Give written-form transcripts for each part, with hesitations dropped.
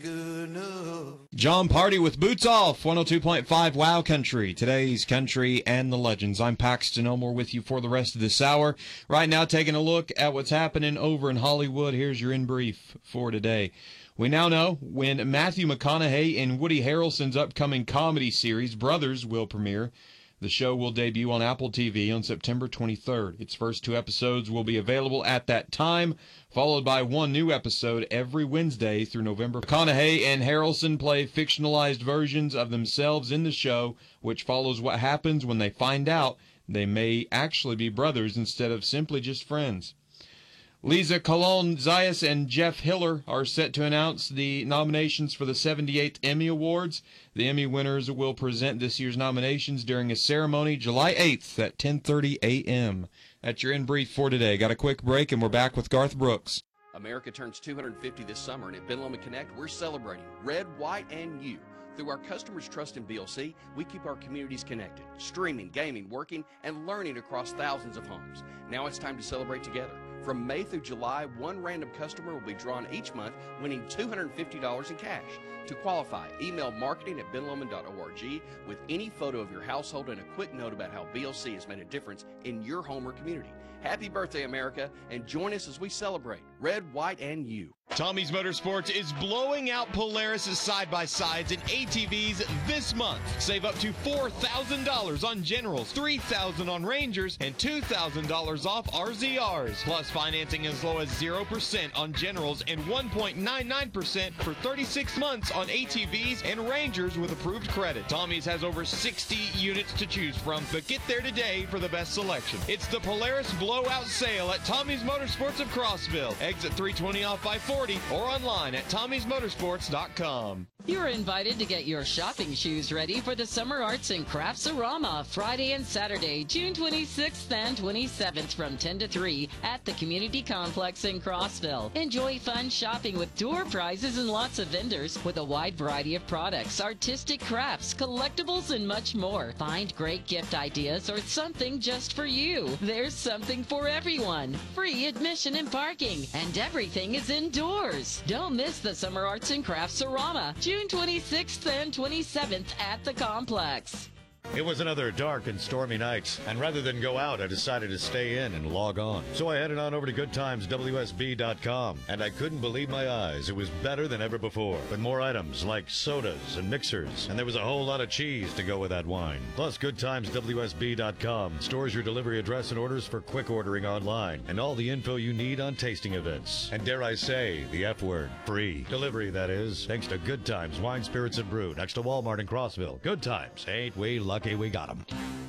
John Party with Boots Off, 102.5 Wow Country, today's country and the legends. I'm Paxton Elmore with you for the rest of this hour. Right now, taking a look at what's happening over in Hollywood. Here's your in brief for today. We now know when Matthew McConaughey and Woody Harrelson's upcoming comedy series, Brothers, will premiere. The show will debut on Apple TV on September 23rd. Its first 2 episodes will be available at that time, followed by 1 new episode every Wednesday through November. McConaughey and Harrelson play fictionalized versions of themselves in the show, which follows what happens when they find out they may actually be brothers instead of simply just friends. Lisa Colon-Zayas and Jeff Hiller are set to announce the nominations for the 78th Emmy Awards. The Emmy winners will present this year's nominations during a ceremony July 8th at 10:30 a.m. That's your In Brief for today. Got a quick break, and we're back with Garth Brooks. America turns 250 this summer, and at Ben Lomond Connect, we're celebrating Red, White, and You. Through our customers' trust in BLC, we keep our communities connected, streaming, gaming, working, and learning across thousands of homes. Now it's time to celebrate together. From May through July, 1 random customer will be drawn each month, winning $250 in cash. To qualify, email marketing@benlomond.org with any photo of your household and a quick note about how BLC has made a difference in your home or community. Happy birthday, America, and join us as we celebrate Red, White, and You. Tommy's Motorsports is blowing out Polaris' side-by-sides and ATVs this month. Save up to $4,000 on Generals, $3,000 on Rangers, and $2,000 off RZRs. Plus financing as low as 0% on Generals and 1.99% for 36 months on ATVs and Rangers with approved credit. Tommy's has over 60 units to choose from, but get there today for the best selection. It's the Polaris Blowout Sale at Tommy's Motorsports of Crossville. Exit 320 off by 40 or online at tommysmotorsports.com. You're invited to get your shopping shoes ready for the Summer Arts and Crafts-A-Rama Friday and Saturday, June 26th and 27th from 10 to 3 at the Community Complex in Crossville. Enjoy fun shopping with door prizes and lots of vendors with a wide variety of products, artistic crafts, collectibles, and much more. Find great gift ideas or something just for you. There's something for everyone. Free admission and parking, and everything is indoors. Don't miss the Summer Arts and Crafts-A-Rama, June 26th and 27th at the complex. It was another dark and stormy night, and rather than go out, I decided to stay in and log on. So I headed on over to GoodTimesWSB.com, and I couldn't believe my eyes. It was better than ever before, with more items like sodas and mixers, and there was a whole lot of cheese to go with that wine. Plus, GoodTimesWSB.com stores your delivery address and orders for quick ordering online, and all the info you need on tasting events. And dare I say, the F word, free. Delivery, that is, thanks to Good Times Wine, Spirits, and Brew, next to Walmart in Crossville. Good Times, ain't we lucky we got 'em.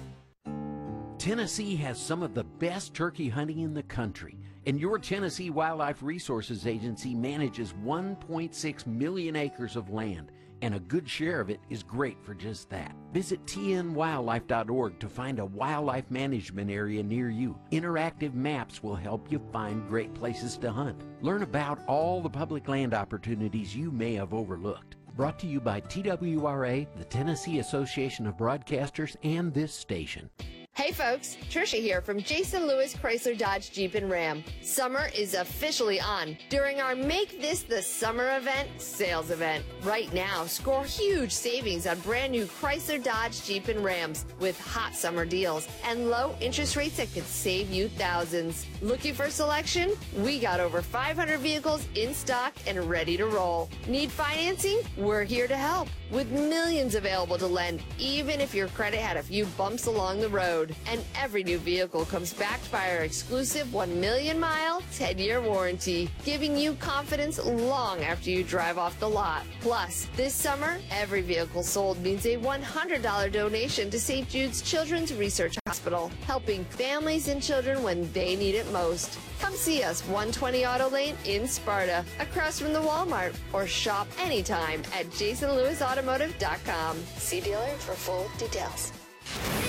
Tennessee has some of the best turkey hunting in the country, and your Tennessee Wildlife Resources Agency manages 1.6 million acres of land, and a good share of it is great for just that. Visit tnwildlife.org to find a wildlife management area near you. Interactive maps will help you find great places to hunt. Learn about all the public land opportunities you may have overlooked. Brought to you by TWRA, the Tennessee Association of Broadcasters, and this station. Hey folks, Trisha here from Jason Lewis Chrysler Dodge Jeep and Ram. Summer is officially on during our Make This the Summer event sales event. Right now, score huge savings on brand new Chrysler Dodge Jeep and Rams with hot summer deals and low interest rates that could save you thousands. Looking for selection? We got over 500 vehicles in stock and ready to roll. Need financing? We're here to help with millions available to lend, even if your credit had a few bumps along the road. And every new vehicle comes backed by our exclusive 1 million mile, 10-year warranty, giving you confidence long after you drive off the lot. Plus, this summer, every vehicle sold means a $100 donation to St. Jude's Children's Research Hospital, helping families and children when they need it most. Come see us 120 Auto Lane in Sparta, across from the Walmart, or shop anytime at jasonlewisautomotive.com. See dealer for full details.